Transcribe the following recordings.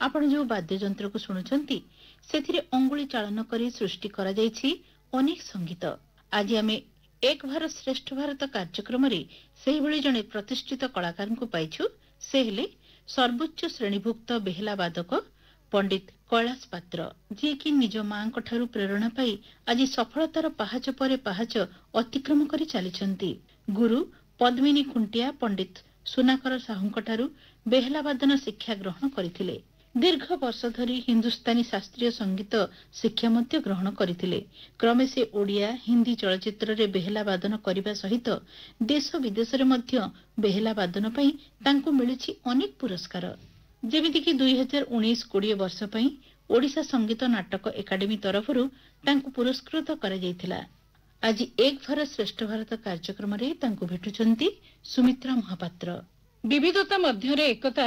आपण जो वाद्ययंत्र को शुणुचंती सेथिरे अंगुली चालन करी सृष्टि करा जायछि अनेक संगीत। आज आमे एक भारत श्रेष्ठ भारत कार्यक्रम रे सेहि भଳି जणे प्रतिष्ठित कलाकार को पाइछु। से हेले सर्वोच्च श्रेणीभुक्त बेहला वादक पंडित कैलाश पात्र, जी कि निज मां ठारू प्रेरणा पाई आज सफलतार पहाच परे पहाच अतिक्रम करी चलीछंती। गुरु पद्मिनी खुंटिया पंडित सुनाकर साहू ठारू बेहला वादन शिक्षा ग्रहण करथिले। दीर्घ वर्ष धरी हिंदुस्तानी शास्त्रीय संगीत शिक्षा मध्य ग्रहण करथिले। क्रमे से ओडिया हिंदी चलचित्र रे बेहला वादन करिबा सहित देश विदेश रे मध्य बेहला वादन पई तांको मिलिछि अनेक पुरस्कार। जेमिति कि 2019-20 वर्ष पई ओडिशा संगीत नाटक एकाडेमी तरफरु तांको पुरस्कृत करा जायथिला। आज एक भारत श्रेष्ठ भारत कार्यक्रम रे तांको भेटुचंती सुमित्रा महापात्र। विविधता मध्य रे एकता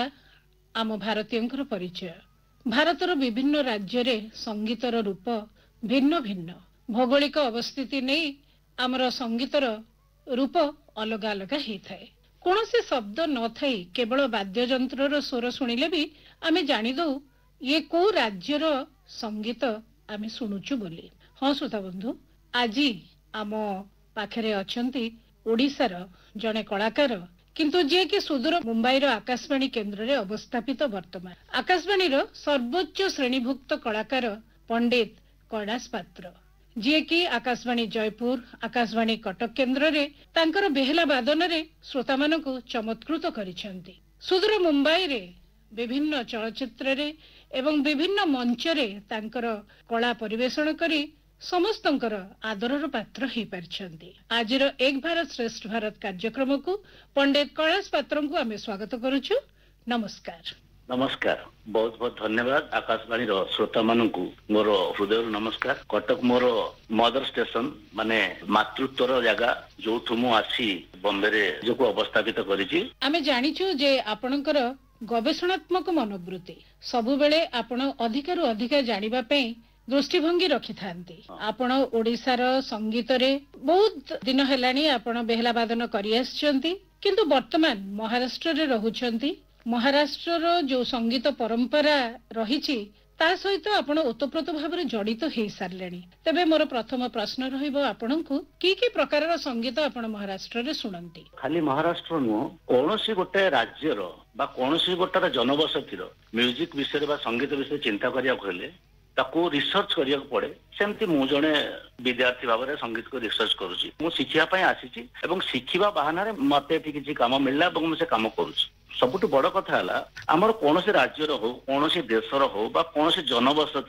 आम भारतीयंकर परिचय। भारतर विभिन्न राज्य रे संगीतर रूप भिन्न भिन्न। भौगोलिक अवस्थिति नहीं आमर संगीतर रूप अलग अलग होता। कौनसी शब्द न थई केवल वाद्ययंत्र स्वर शुणिले भी आमे जानी दो ये को राज्यर संगीत आमे शुणुचु बोली। हाँ श्रोता बंधु, आज आम पाखरे अछंती ओडिशार जने कलाकार, किंतु जे कि सुदूर मुंबईर आकाशवाणी केन्द्र रे अवस्थापित वर्तमान आकाशवाणी सर्वोच्च श्रेणीभुक्त कलाकार पंडित कैलाश पात्र, जी कि आकाशवाणी जयपुर आकाशवाणी कटक केन्द्र रे तांकर बेहला वादन रे श्रोता मानकु चमत्कृत करिसेंती। सुदूर मुंबई रे विभिन्न चलचित्र रे एवं विभिन्न मंच रे तांकर कला परिवेषण करी समस्तंकर आदरर पात्र हो पारिछंती। आजिर एक भारत श्रेष्ठ भारत कार्यक्रम को पंडित कैलाश पात्र को आमे स्वागत करूछु। नमस्कार। नमस्कार, बहुत बहुत धन्यवाद। आकाशवाणी श्रोता मानू मोर हृदय नमस्कार। कटक मोर मदर स्टेशन माने मातृत्वर जगह जो मु आसी बॉम्बे रे जो को अवस्थापित करिछि। आमे जानिछु जे आपणकर गवेषणात्मक मनोवृत्ति सबु बेले आपण अधिकरु अधिक जानिबा पई दृष्टिभंगी रखि थांती। आपण ओडिशार संगीत रे बहुत दिन हेलानी आपण बेहला वादन करि आछंती, किंतु वर्तमान महाराष्ट्र रे रहुछंती। महाराष्ट्र जो संगीत परंपरा रहिछि ता सहित आपण ओतप्रोत भाव जड़ित हो सारे। तेबे मोर प्रथम प्रश्न रहिबो आपणकु की प्रकार संगीत आपण महाराष्ट्र रे सुनंती? खाली महाराष्ट्र नुह, कौनसी गोटे राज्यर बा कौनसी गोटे जनबसतिर म्यूजिक विषय बा संगीत विषय चिंता करिया कहले ताको रिसर्च करिया पड़े। सेमती मु जने विद्यार्थी भाव में संगीत को रिसर्च करुछि। मु शिखिया पई आसीछि एवं शिखिबा बहाना रे मते किछि काम मिलला एवं मु से काम करुछि। सबुठु बड़ कथा हला, आमर कौनसी राज्यर हो कौनसी देशर हो बा कौनसी जनबसति